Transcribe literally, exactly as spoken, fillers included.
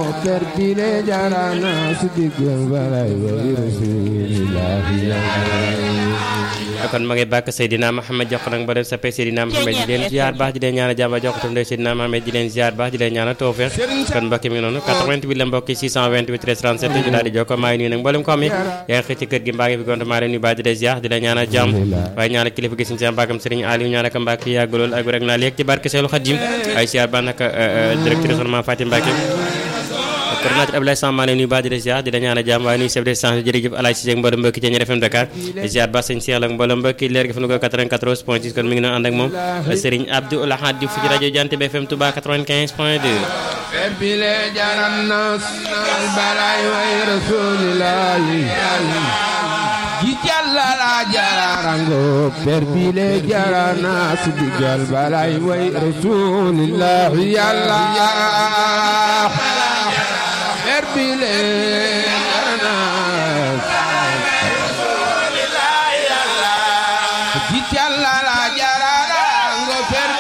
per bile jarana sidigal balay wa rasulillahi kon ma ngi bàkk Seydina Mohamed jox ko nag ba def sa pe Seydina Mohamed di leen ziar baax di leen ñaanal jàmm jox ko tam de Seydina Mohamed di leen ziar baax di leen ñaanal tawfeex kon mbokk mi noonu quatre-vingt-huit la mbokk six cent vingt-huit treize trente-sept ñu daal di jokkoo maa ngi nuyu nag mboolem ko am yi yaa ngi xëy ci kër gi mbaa ngi fi gonte maa leen nuyu baax di leen ziar di leen ñaanal jàmm waaye ñaanal kilifa gi suñu seen mbàkkam Serigne Aliou ñaanal ko mbàkk yàgg lool ak rek naa léegi ci barke Seydou Khadim ay ziar ba nag directrice Soxna Fatim Mbacke coordinateur Abdoulaye Samb maa ngi nuyu baax di la ziar di la ñaanal jàmm waaye nuyu chef de station jërëjëf Alaaj Cissé ak mboolem mbokki ci Ñeer F M Dakar di ziar ba sëñ Cheikh ak mboolem mbokki leer gi fa nu ko quatre-vingt-quatorze point six kon mi ngi noonu ànd ak moom Serigne Abdou Lahad Diouf ci rajo Jant B F M Touba quatre-vingt-quinze point deux bile jaranas balay way rasulillahi ji jalla la jararango per bile jaranas digal balay way rasulillahi yalla per bile jaranas ji